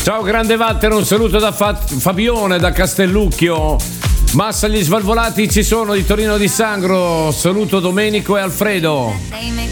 Ciao grande Walter, un saluto da Fabione da Castellucchio. Massa gli Svalvolati ci sono di Torino di Sangro. Saluto Domenico e Alfredo.